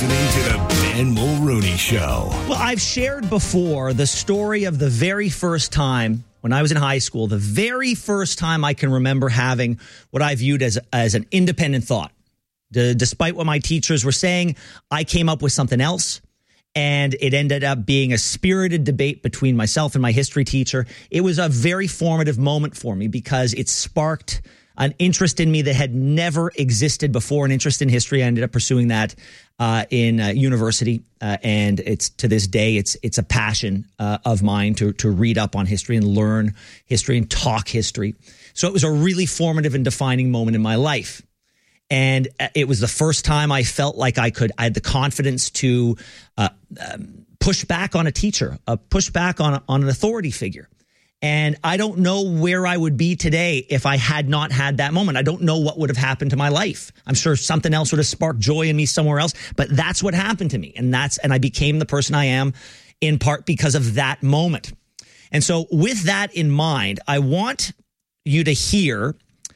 listening to the Ben Mulrooney Show. Well, I've shared before the story of the very first time when I was in high school, the very first time I can remember having what I viewed as an independent thought. Despite what my teachers were saying, I came up with something else, and it ended up being a spirited debate between myself and my history teacher. It was a very formative moment for me because it sparked an interest in me that had never existed before, an interest in history. I ended up pursuing that in university, and it's to this day, it's a passion of mine to read up on history and learn history and talk history. So it was a really formative and defining moment in my life. And it was the first time I felt like I had the confidence to push back on a teacher, push back on an authority figure. And I don't know where I would be today if I had not had that moment. I don't know what would have happened to my life. I'm sure something else would have sparked joy in me somewhere else, but that's what happened to me. And I became the person I am in part because of that moment. And so with that in mind, I want you to hear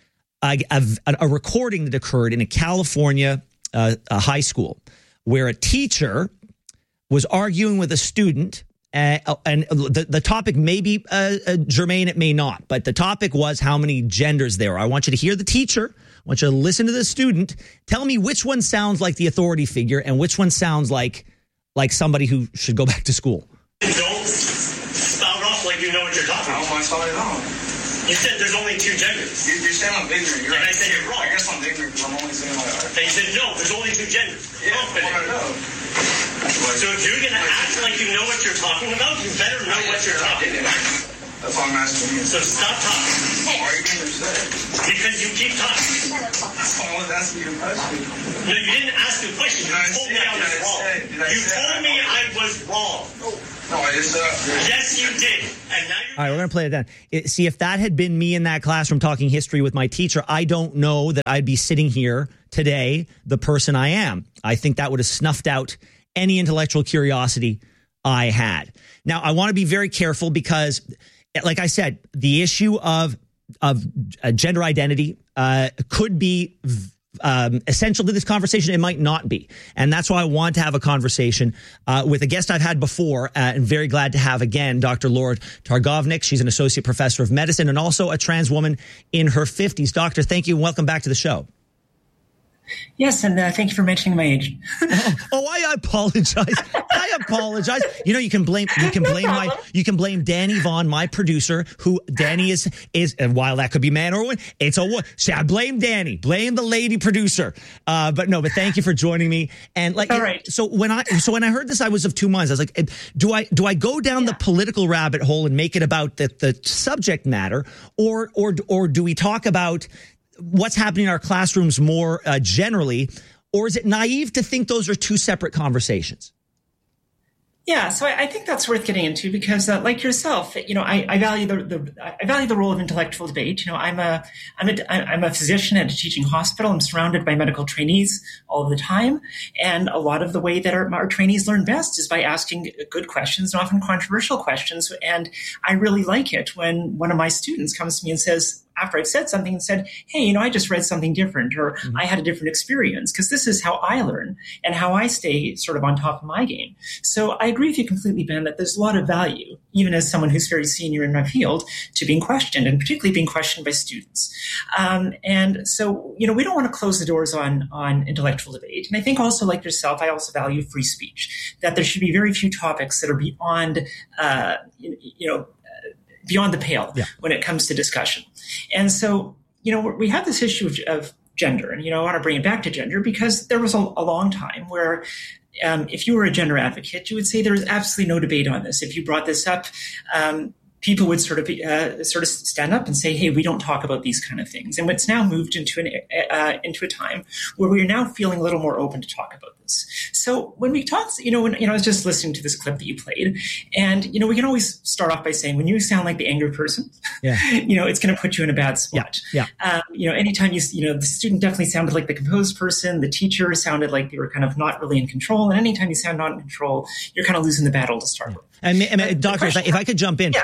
a recording that occurred in a California high school where a teacher was arguing with a student. And the topic may be germane, it may not, but the topic was how many genders there are. I want you to hear the teacher. I want you to listen to the student. Tell me which one sounds like the authority figure and which one sounds like somebody who should go back to school. Don't spout off like you know what you're talking about. I saw it wrong. You said there's only two genders. You're saying I'm ignorant. And I said you're wrong. I guess I'm ignorant because I'm only saying my art. And you said, no, there's only two genders. Yeah, I know. So if you're going to act like you know what you're talking about, you better know what you're talking about. That's all I'm asking you. So stop talking. Why are you being upset? Because you keep talking. I was asking you a question. No, you didn't ask me a question. You told me I was wrong. You told me I was wrong. No, I just yes, you did. And now you're... All right, we're going to play it down. See, if that had been me in that classroom talking history with my teacher, I don't know that I'd be sitting here today, the person I am. I think that would have snuffed out any intellectual curiosity I had. Now, I want to be very careful because, like I said, the issue of gender identity could be essential to this conversation. It might not be. And that's why I want to have a conversation with a guest I've had before and very glad to have again, Dr. Laura Targovnik. She's an associate professor of medicine and also a trans woman in her 50s. Doctor, thank you and welcome back to the show. Yes, and thank you for mentioning my age. I apologize. I apologize. You know, you can blame Danny Vaughn, my producer, who Danny is, and while that could be man or woman, it's a woman. See, I blame Danny, blame the lady producer. But thank you for joining me. And all right. So when I heard this, I was of two minds. I was like, do I go down the political rabbit hole and make it about the subject matter, or do we talk about what's happening in our classrooms more generally, or is it naive to think those are two separate conversations? Yeah, so I think that's worth getting into because, like yourself, you know, I value the role of intellectual debate. You know, I'm a physician at a teaching hospital. I'm surrounded by medical trainees all of the time, and a lot of the way that our trainees learn best is by asking good questions and often controversial questions. And I really like it when one of my students comes to me and says, after I've said something and said, hey, you know, I just read something different or I had a different experience, because this is how I learn and how I stay sort of on top of my game. So I agree with you completely, Ben, that there's a lot of value, even as someone who's very senior in my field, to being questioned, and particularly being questioned by students. And so, you know, we don't want to close the doors on intellectual debate. And I think also, like yourself, I also value free speech, that there should be very few topics that are beyond, beyond the pale when it comes to discussion. And so, you know, we have this issue of gender, and, you know, I want to bring it back to gender because there was a long time where if you were a gender advocate, you would say there is absolutely no debate on this. If you brought this up, people would sort of stand up and say, hey, we don't talk about these kind of things. And it's now moved into a time where we are now feeling a little more open to talk about this. So when we talk, when I was just listening to this clip that you played, and, you know, we can always start off by saying, when you sound like the angry person, you know, it's going to put you in a bad spot. Anytime the student definitely sounded like the composed person, the teacher sounded like they were kind of not really in control. And anytime you sound not in control, you're kind of losing the battle to start with. And Doctor, if I could jump in,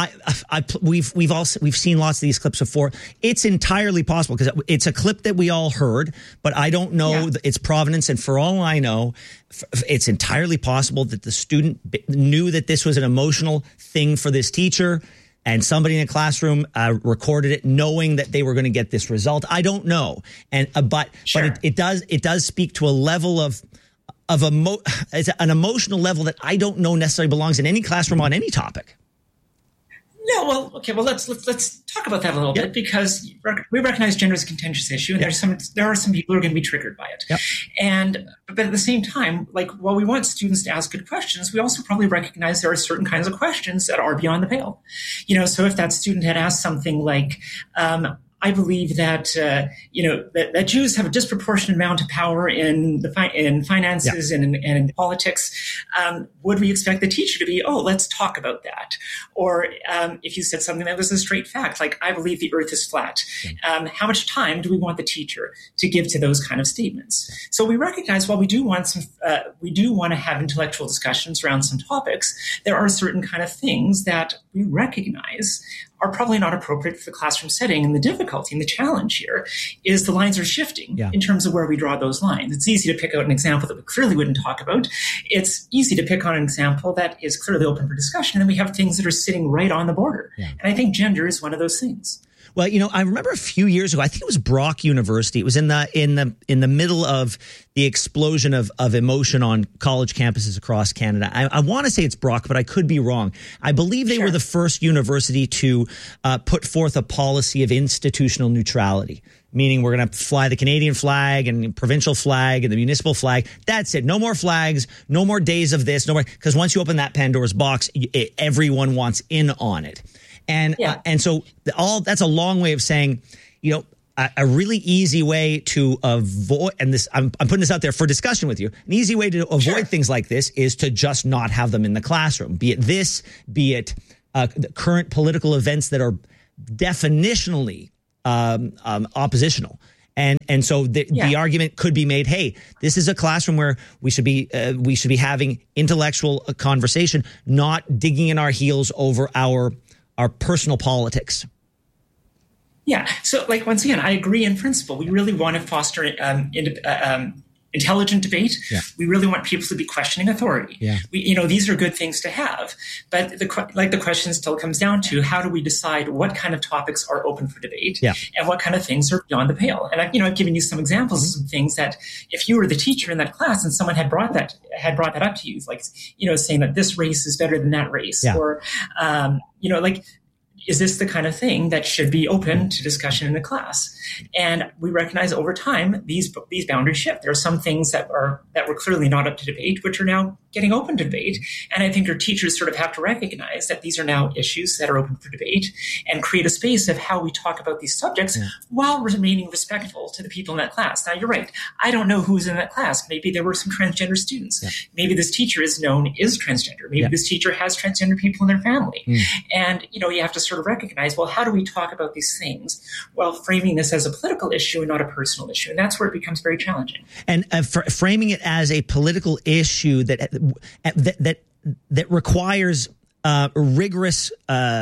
we've seen lots of these clips before. It's entirely possible because it's a clip that we all heard, but I don't know its provenance. And for all I know, it's entirely possible that the student knew that this was an emotional thing for this teacher, and somebody in a classroom recorded it, knowing that they were going to get this result. I don't know, but it does speak to a level of it's an emotional level that I don't know necessarily belongs in any classroom on any topic. No, well, okay. Well, let's talk about that a little bit, because we recognize gender as a contentious issue, and there are some people who are going to be triggered by it. Yep. But at the same time, like, while we want students to ask good questions, we also probably recognize there are certain kinds of questions that are beyond the pale. So if that student had asked something like, I believe that that Jews have a disproportionate amount of power in finances and in politics. Would we expect the teacher to be, let's talk about that? Or if you said something that was a straight fact, like, I believe the earth is flat, how much time do we want the teacher to give to those kind of statements? So we recognize, while we do want to have intellectual discussions around some topics, there are certain kind of things that we recognize are probably not appropriate for the classroom setting. And the difficulty and the challenge here is the lines are shifting in terms of where we draw those lines. It's easy to pick out an example that we clearly wouldn't talk about. It's easy to pick on an example that is clearly open for discussion. And then we have things that are sitting right on the border. Yeah. And I think gender is one of those things. Well, I remember a few years ago, I think it was Brock University. It was in the middle of the explosion of emotion on college campuses across Canada. I want to say it's Brock, but I could be wrong. I believe they were the first university to put forth a policy of institutional neutrality, meaning we're going to fly the Canadian flag and the provincial flag and the municipal flag. That's it. No more flags, no more days of this, no more, because once you open that Pandora's box, everyone wants in on it. And so that's a long way of saying, a really easy way to avoid, and this, I'm putting this out there for discussion with you. An easy way to avoid things like this is to just not have them in the classroom. Be it the current political events that are definitionally oppositional. And so the argument could be made, hey, this is a classroom where we should be having intellectual conversation, not digging in our heels over our personal politics. Yeah. So, like, once again, I agree in principle. We really want to foster intelligent debate. Yeah. We really want people to be questioning authority. Yeah. These are good things to have. But the question still comes down to, how do we decide what kind of topics are open for debate and what kind of things are beyond the pale? And I've given you some examples of some things that, if you were the teacher in that class and someone had brought that up to you, like, saying that this race is better than that race, or, is this the kind of thing that should be open to discussion in the class? And we recognize over time these boundaries shift. There are some things that were clearly not up to debate, which are now getting open to debate. And I think our teachers sort of have to recognize that these are now issues that are open for debate, and create a space of how we talk about these subjects while remaining respectful to the people in that class. Now, you're right. I don't know who's in that class. Maybe there were some transgender students. Yeah. Maybe this teacher is transgender. Maybe this teacher has transgender people in their family. And, you have to sort of recognize, well, how do we talk about these things while framing this as a political issue and not a personal issue? And that's where it becomes very challenging. And framing it as a political issue that requires rigorous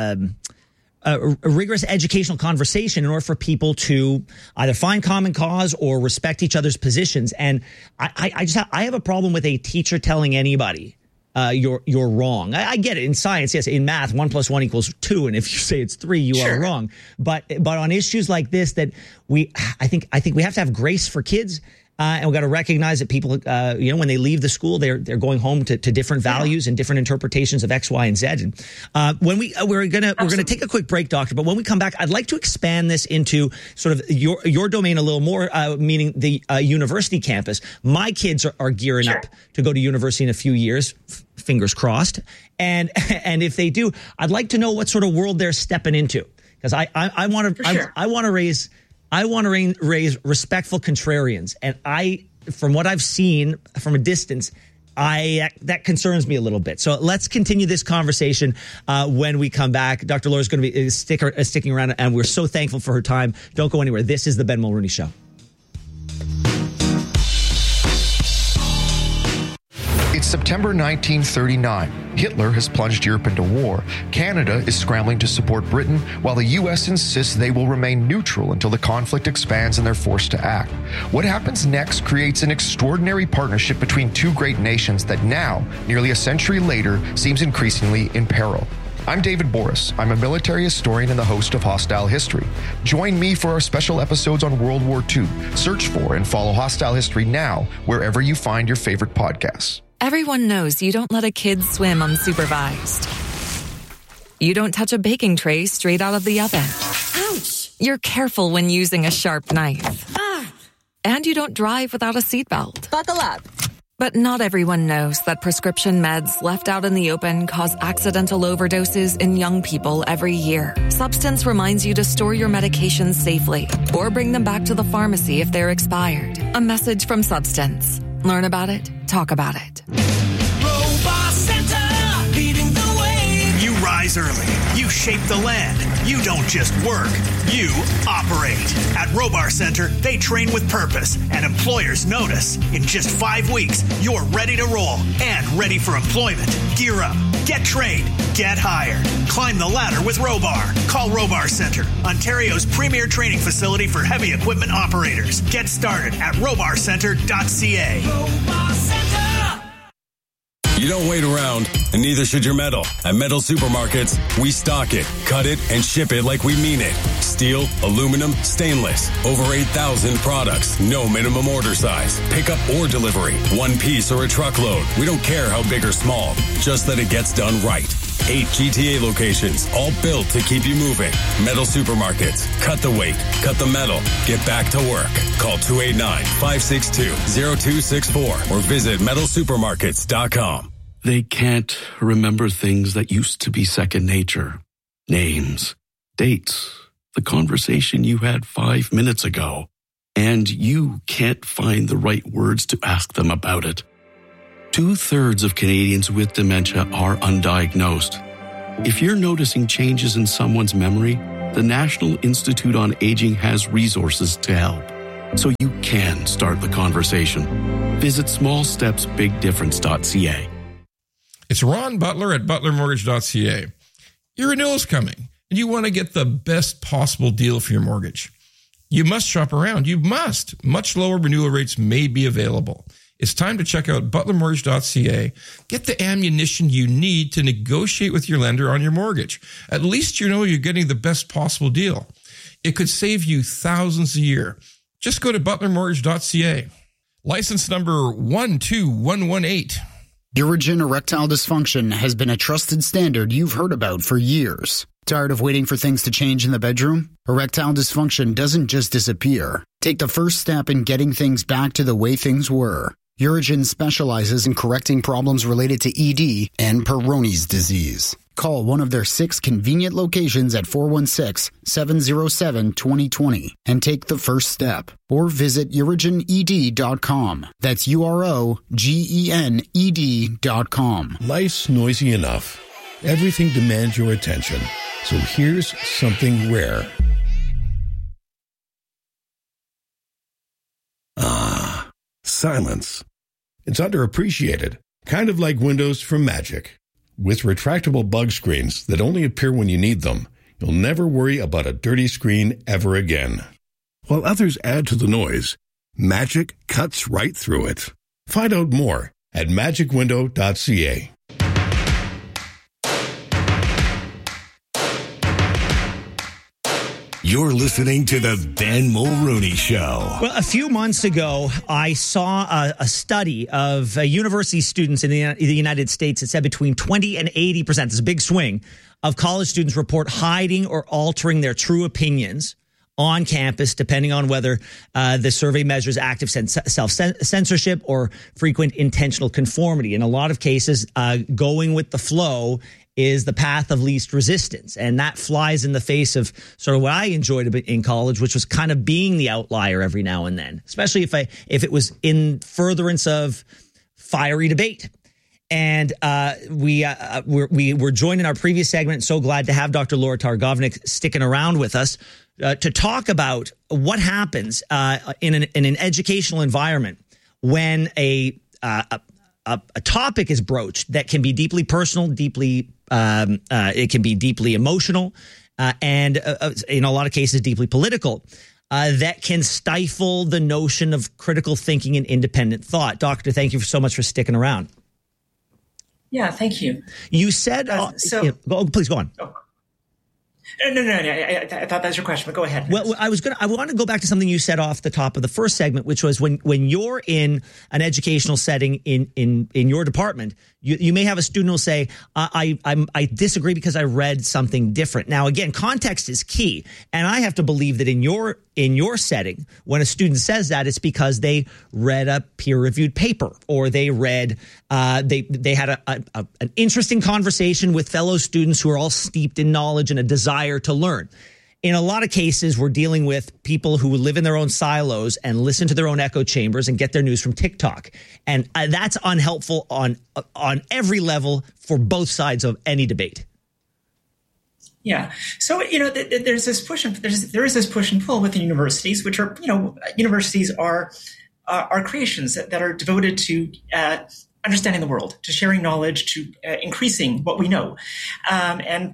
educational conversation in order for people to either find common cause or respect each other's positions. And I have a problem with a teacher telling anybody, you're wrong. I get it. In science, yes. In math, 1 + 1 = 2. And if you say it's 3, you are wrong. But on issues like this, that I think we have to have grace for kids. And we've got to recognize that people, when they leave the school, they're going home to different values and different interpretations of X, Y, and Z. And we're gonna take a quick break, Doctor. But when we come back, I'd like to expand this into sort of your domain a little more, meaning the university campus. My kids are gearing up to go to university in a few years, fingers crossed. And if they do, I'd like to know what sort of world they're stepping into, because I want to raise respectful contrarians. And from what I've seen from a distance, that concerns me a little bit. So let's continue this conversation when we come back. Dr. Laura's going to be sticking around, and we're so thankful for her time. Don't go anywhere. This is the Ben Mulroney Show. It's September 1939. Hitler has plunged Europe into war. Canada is scrambling to support Britain, while the U.S. insists they will remain neutral until the conflict expands and they're forced to act. What happens next creates an extraordinary partnership between two great nations that now, nearly a century later, seems increasingly in peril. I'm David Boris. I'm a military historian and the host of Hostile History. Join me for our special episodes on World War II. Search for and follow Hostile History now, wherever you find your favorite podcasts. Everyone knows you don't let a kid swim unsupervised. You don't touch a baking tray straight out of the oven. Ouch! You're careful when using a sharp knife. Ah! And you don't drive without a seatbelt. Buckle up. But not everyone knows that prescription meds left out in the open cause accidental overdoses in young people every year. Substance reminds you to store your medications safely or bring them back to the pharmacy if they're expired. A message from Substance. Learn about it. Talk about it. Robot Center, leading the way. You rise early. You shape the land. You don't just work. You operate. At Robar Center, they train with purpose, and employers notice. In just 5 weeks, you're ready to roll and ready for employment. Gear up. Get trained. Get hired. Climb the ladder with Robar. Call Robar Center, Ontario's premier training facility for heavy equipment operators. Get started at robarcenter.ca. Robar Center. You don't wait around, and neither should your metal. At Metal Supermarkets, we stock it, cut it, and ship it like we mean it. Steel, aluminum, stainless. Over 8,000 products. No minimum order size. Pickup or delivery. One piece or a truckload. We don't care how big or small. Just that it gets done right. 8 GTA locations, all built to keep you moving. Metal Supermarkets. Cut the weight. Cut the metal. Get back to work. Call 289-562-0264 or visit metalsupermarkets.com. They can't remember things that used to be second nature. Names, dates, the conversation you had 5 minutes ago. And you can't find the right words to ask them about it. 2/3 of Canadians with dementia are undiagnosed. If you're noticing changes in someone's memory, the National Institute on Aging has resources to help. So you can start the conversation. Visit smallstepsbigdifference.ca. It's Ron Butler at butlermortgage.ca. Your renewal's coming, and you want to get the best possible deal for your mortgage. You must shop around. You must. Much lower renewal rates may be available. It's time to check out butlermortgage.ca. Get the ammunition you need to negotiate with your lender on your mortgage. At least you know you're getting the best possible deal. It could save you thousands a year. Just go to butlermortgage.ca. License number 12118. Urigen erectile dysfunction has been a trusted standard you've heard about for years. Tired of waiting for things to change in the bedroom? Erectile dysfunction doesn't just disappear. Take the first step in getting things back to the way things were. Urigen specializes in correcting problems related to ED and Peyronie's disease. Call one of their 6 convenient locations at 416-707-2020 and take the first step. Or visit urigened.com. That's UROGENED.com. Life's noisy enough. Everything demands your attention. So here's something rare. Ah, silence. It's underappreciated, kind of like Windows from Magic. With retractable bug screens that only appear when you need them, you'll never worry about a dirty screen ever again. While others add to the noise, Magic cuts right through it. Find out more at magicwindow.ca. You're listening to the Ben Mulrooney Show. Well, a few months ago, I saw a study of university students in the United States that said between 20 and 80%, this is a big swing, of college students report hiding or altering their true opinions on campus, depending on whether the survey measures active self-censorship or frequent intentional conformity. In a lot of cases, going with the flow is the path of least resistance. And that flies in the face of sort of what I enjoyed in college, which was kind of being the outlier every now and then, especially if it was in furtherance of fiery debate. And we were joined in our previous segment. So glad to have Dr. Laura Targovnik sticking around with us to talk about what happens in an educational environment when a a topic is broached that can be deeply personal, it can be deeply emotional, and in a lot of cases, deeply political, that can stifle the notion of critical thinking and independent thought. Doctor, thank you so much for sticking around. Yeah, thank you. You said, please go on. Oh. No. I thought that was your question, but go ahead. Well, I want to go back to something you said off the top of the first segment, which was when you're in an educational setting in your department, you may have a student who'll say, I disagree because I read something different. Now, again, context is key. And I have to believe that in your setting, when a student says that, it's because they read a peer-reviewed paper, or they read, they had an interesting conversation with fellow students who are all steeped in knowledge and a desire to learn. In a lot of cases, we're dealing with people who live in their own silos and listen to their own echo chambers and get their news from TikTok. And that's unhelpful on every level for both sides of any debate. Yeah. So, there's this push and there is this push and pull within universities, which are, universities are creations that are devoted to understanding the world, to sharing knowledge, to increasing what we know, and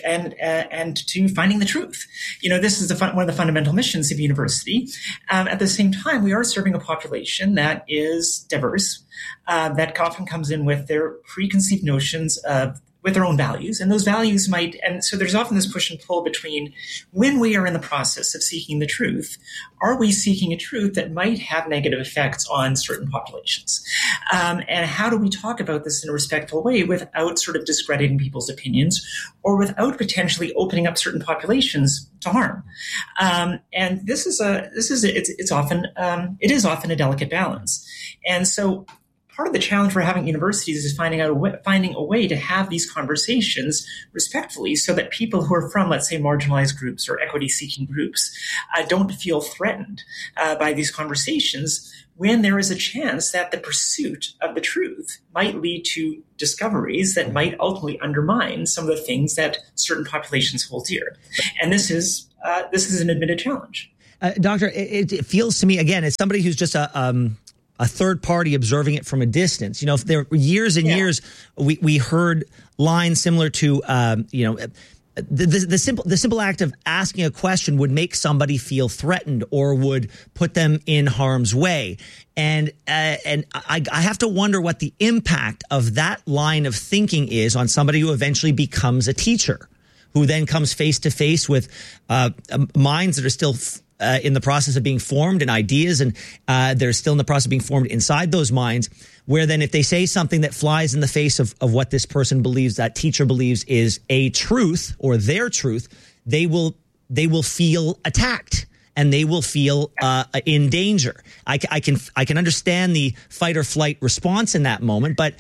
to finding the truth. This is one of the fundamental missions of university. At the same time, we are serving a population that is diverse, that often comes in with their preconceived notions with their own values, and those values and so there's often this push and pull between when we are in the process of seeking the truth, are we seeking a truth that might have negative effects on certain populations? And how do we talk about this in a respectful way without sort of discrediting people's opinions or without potentially opening up certain populations to harm? And it is often a delicate balance. And so part of the challenge we're having at universities is finding a way to have these conversations respectfully, so that people who are from, let's say, marginalized groups or equity-seeking groups don't feel threatened by these conversations, when there is a chance that the pursuit of the truth might lead to discoveries that might ultimately undermine some of the things that certain populations hold dear. And this is an admitted challenge. Doctor, it feels to me, again, as somebody who's just a third party observing it from a distance. If there were years and years, we heard lines similar to, the simple act of asking a question would make somebody feel threatened or would put them in harm's way. And I have to wonder what the impact of that line of thinking is on somebody who eventually becomes a teacher, who then comes face to face with minds that are still in the process of being formed, and ideas, and they're still in the process of being formed inside those minds, where then if they say something that flies in the face of what this person believes, that teacher believes is a truth or their truth, they will feel attacked and they will feel in danger. I can understand the fight or flight response in that moment, but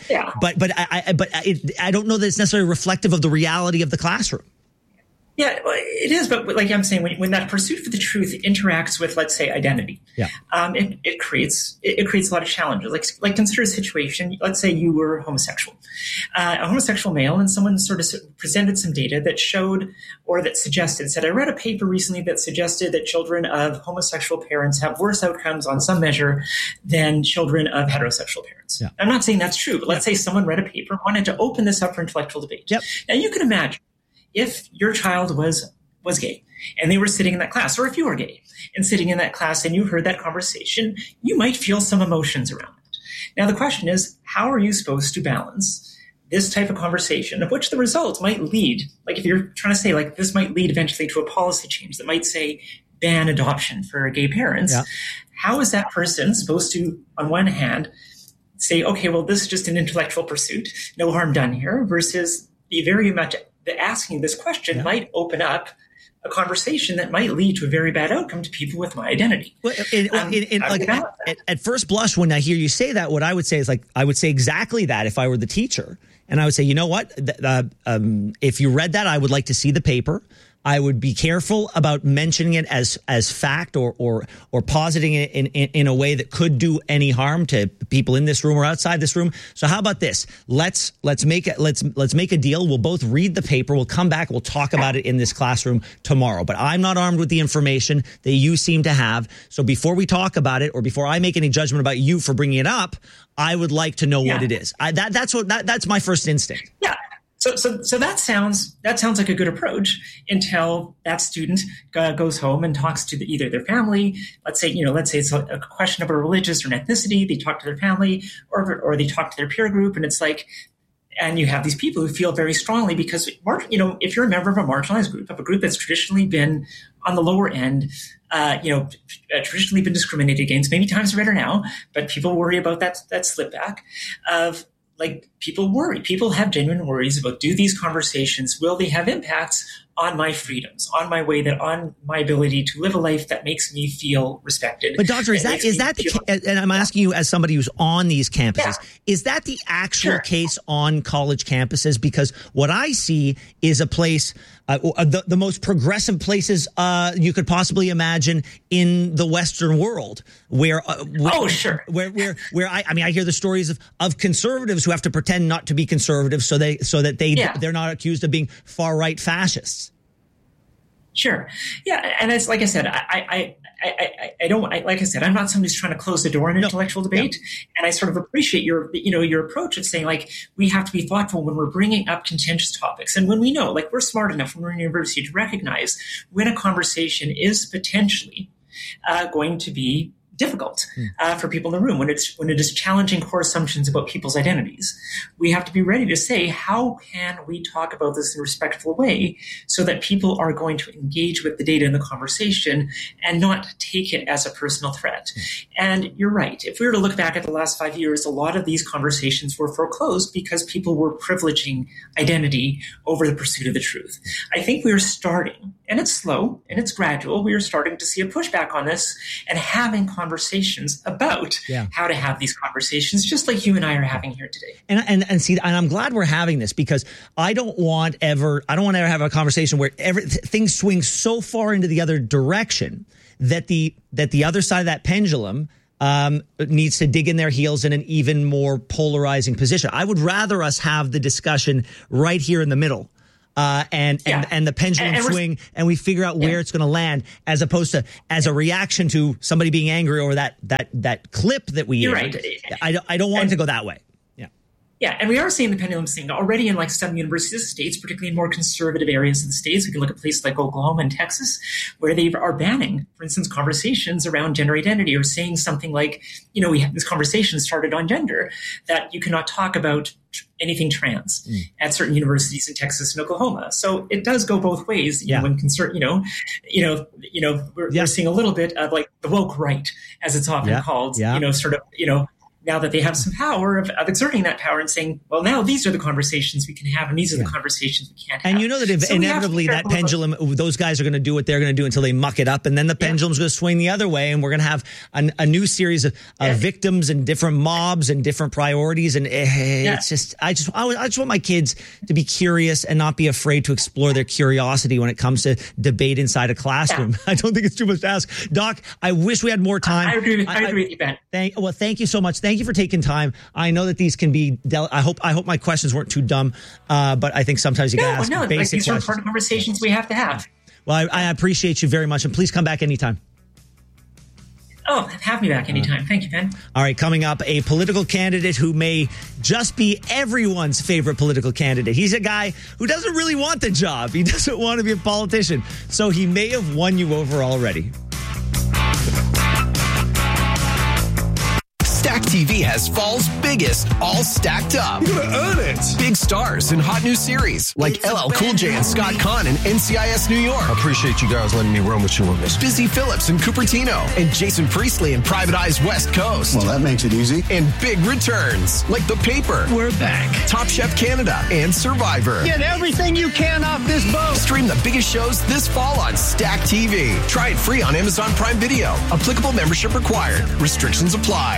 I don't know that it's necessarily reflective of the reality of the classroom. Yeah, it is. But like I'm saying, when that pursuit for the truth interacts with, let's say, identity, it creates a lot of challenges. Like consider a situation. Let's say you were homosexual, a homosexual male, and someone sort of presented some data that showed or that said, I read a paper recently that suggested that children of homosexual parents have worse outcomes on some measure than children of heterosexual parents. Yeah. I'm not saying that's true, but let's say someone read a paper and wanted to open this up for intellectual debate. Yep. Now you can imagine, if your child was gay and they were sitting in that class, or if you were gay and sitting in that class and you heard that conversation, you might feel some emotions around it. Now, the question is, how are you supposed to balance this type of conversation, of which the result might lead, like if you're trying to say, like, this might lead eventually to a policy change that might say ban adoption for gay parents. Yeah. How is that person supposed to, on one hand, say, okay, well, this is just an intellectual pursuit, no harm done here, versus be very much asking this question might open up a conversation that might lead to a very bad outcome to people with my identity. Well, at first blush, when I hear you say that, what I would say is, like, I would say exactly that if I were the teacher. And I would say, you know what? If you read that, I would like to see the paper. I would be careful about mentioning it as fact or positing it in a way that could do any harm to people in this room or outside this room. So how about this? Let's make a deal. We'll both read the paper. We'll come back. We'll talk about it in this classroom tomorrow. But I'm not armed with the information that you seem to have. So before we talk about it, or before I make any judgment about you for bringing it up, I would like to know what it is. That's my first instinct. Yeah. So that sounds like a good approach until that student goes home and talks to either their family. Let's say it's a question about religious or ethnicity. They talk to their family or they talk to their peer group, and it's like, and you have these people who feel very strongly because, if you're a member of a marginalized group, of a group that's traditionally been on the lower end, traditionally been discriminated against, maybe times are better now, but people worry about that slip back of, like, people worry. People have genuine worries about, do these conversations, will they have impacts on my freedoms, on my way on my ability to live a life that makes me feel respected? But doctor, and I'm asking you as somebody who's on these campuses, is that the actual case on college campuses? Because what I see is a place, the most progressive places you could possibly imagine in the Western world, where I hear the stories of conservatives who have to pretend not to be conservative so that they're not accused of being far right fascists. Sure. Yeah. And it's like I said, I don't, like I said, I'm not somebody who's trying to close the door in intellectual debate. And I sort of appreciate your approach of saying, like, we have to be thoughtful when we're bringing up contentious topics. And when we know, like, we're smart enough when we're in university to recognize when a conversation is potentially going to be difficult for people in the room, when it is challenging core assumptions about people's identities. We have to be ready to say, how can we talk about this in a respectful way so that people are going to engage with the data in the conversation and not take it as a personal threat? And you're right. If we were to look back at the last 5 years, a lot of these conversations were foreclosed because people were privileging identity over the pursuit of the truth. I think we are starting, and it's slow and it's gradual, we are starting to see a pushback on this and having conversations about how to have these conversations, just like you and I are having here today. And I'm glad we're having this, because I don't want to ever have a conversation where things swing so far into the other direction that the other side of that pendulum needs to dig in their heels in an even more polarizing position. I would rather us have the discussion right here in the middle. And the pendulum swing, and we figure out where it's going to land, as opposed to as a reaction to somebody being angry over that clip that we. You're right. I don't want it to go that way. Yeah, and we are seeing the pendulum swing already in, like, some universities, states, particularly in more conservative areas of the states. We can look at places like Oklahoma and Texas, where they are banning, for instance, conversations around gender identity, or saying something like, we have this conversation started on gender, that you cannot talk about anything trans at certain universities in Texas and Oklahoma. So it does go both ways. When we're seeing a little bit of, like, the woke right, as it's often called. Now that they have some power of exerting that power and saying, well, now these are the conversations we can have, and these are the conversations we can't have. And you know that inevitably that pendulum, those guys are going to do what they're going to do until they muck it up, and then the pendulum's going to swing the other way, and we're going to have a new series of victims and different mobs and different priorities. And it's just, I just want my kids to be curious and not be afraid to explore their curiosity when it comes to debate inside a classroom. I don't think it's too much to ask. Doc, I wish we had more time. I agree with you, Ben. Thank you so much. Thank you for taking time. I know that these can be. I hope my questions weren't too dumb, but I think sometimes you can ask basic questions. These are important conversations we have to have. Well, I appreciate you very much, and please come back anytime. Oh, have me back anytime. Thank you, Ben. All right, coming up, a political candidate who may just be everyone's favorite political candidate. He's a guy who doesn't really want the job. He doesn't want to be a politician, so he may have won you over already. Stack TV has fall's biggest, all stacked up. You're gonna earn it. Big stars in hot new series like LL Cool J and Scott Conn in NCIS New York. I appreciate you guys letting me run with you on this. Busy Phillips in Cupertino, and Jason Priestley in Private Eye's West Coast. Well, that makes it easy. And big returns like The Paper. We're back. Top Chef Canada and Survivor. Get everything you can off this boat. Stream the biggest shows this fall on Stack TV. Try it free on Amazon Prime Video. Applicable membership required. Restrictions apply.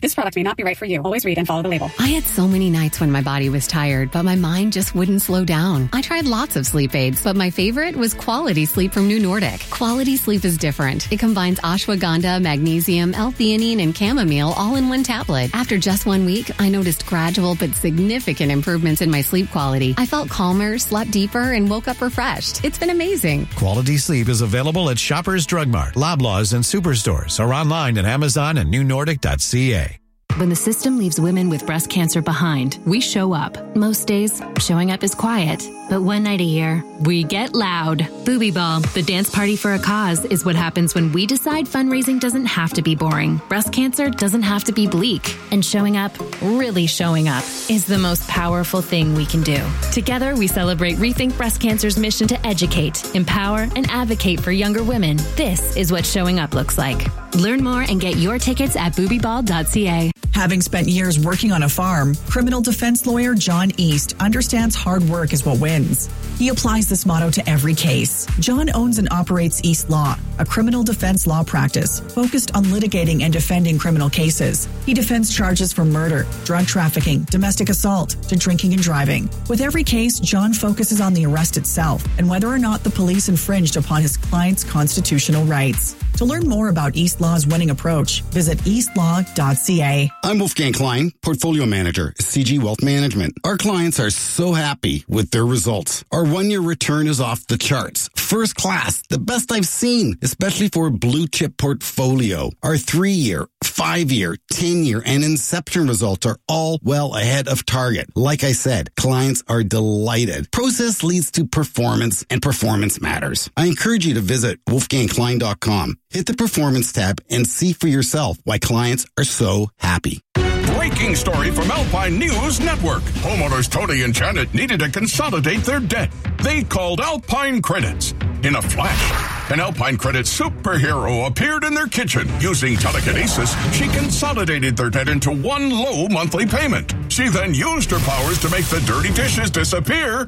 This product may not be right for you. Always read and follow the label. I had so many nights when my body was tired, but my mind just wouldn't slow down. I tried lots of sleep aids, but my favorite was Quality Sleep from New Nordic. Quality Sleep is different. It combines ashwagandha, magnesium, L-theanine, and chamomile all in one tablet. After just 1 week, I noticed gradual but significant improvements in my sleep quality. I felt calmer, slept deeper, and woke up refreshed. It's been amazing. Quality Sleep is available at Shoppers Drug Mart, Loblaws, and Superstores, or online at Amazon and newnordic.ca. When the system leaves women with breast cancer behind, we show up. Most days, showing up is quiet. But one night a year, we get loud. Booby Ball, the dance party for a cause, is what happens when we decide fundraising doesn't have to be boring. Breast cancer doesn't have to be bleak. And showing up, really showing up, is the most powerful thing we can do. Together, we celebrate Rethink Breast Cancer's mission to educate, empower, and advocate for younger women. This is what showing up looks like. Learn more and get your tickets at boobyball.ca. Having spent years working on a farm, criminal defense lawyer John East understands hard work is what wins. He applies this motto to every case. John owns and operates East Law, a criminal defense law practice focused on litigating and defending criminal cases. He defends charges from murder, drug trafficking, domestic assault, to drinking and driving. With every case, John focuses on the arrest itself and whether or not the police infringed upon his client's constitutional rights. To learn more about East Law's winning approach, visit eastlaw.ca. I'm Wolfgang Klein, Portfolio Manager, CG Wealth Management. Our clients are so happy with their results. Our 1-year return is off the charts. First class, the best I've seen, especially for a blue chip portfolio. Our 3-year, 5-year, 10-year, and Inception results are all well ahead of target. Like I said, clients are delighted. Process leads to performance, and performance matters. I encourage you to visit wolfgangklein.com. Hit the Performance tab and see for yourself why clients are so happy. Breaking story from Alpine News Network. Homeowners Tony and Janet needed to consolidate their debt. They called Alpine Credits. In a flash, an Alpine Credits superhero appeared in their kitchen. Using telekinesis, she consolidated their debt into one low monthly payment. She then used her powers to make the dirty dishes disappear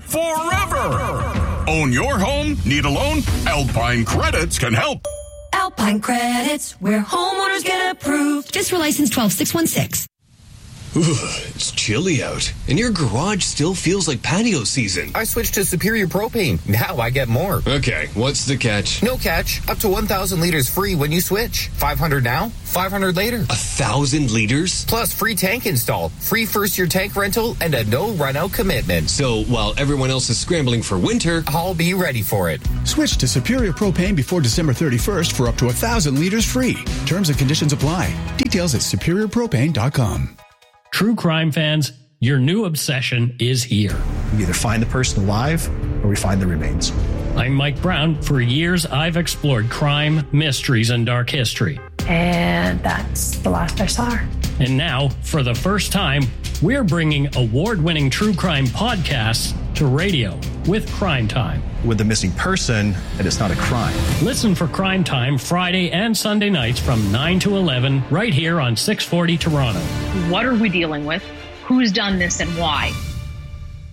forever. Own your home? Need a loan? Alpine Credits can help. Alpine Credits, where homeowners get approved. Fiscal license 12616. It's chilly out, and your garage still feels like patio season. I switched to Superior Propane. Now I get more. Okay, what's the catch? No catch. Up to 1,000 liters free when you switch. 500 now, 500 later. 1,000 liters? Plus free tank install, free first-year tank rental, and a no-run-out commitment. So while everyone else is scrambling for winter, I'll be ready for it. Switch to Superior Propane before December 31st for up to 1,000 liters free. Terms and conditions apply. Details at superiorpropane.com. True crime fans, your new obsession is here. We either find the person alive or we find the remains. I'm Mike Brown. For years, I've explored crime, mysteries, and dark history. And that's the last I saw her. And now, for the first time, we're bringing award-winning true crime podcasts to radio with Crime Time. With the missing person, and it's not a crime. Listen for Crime Time Friday and Sunday nights from 9 to 11 right here on 640 Toronto. What are we dealing with? Who's done this and why?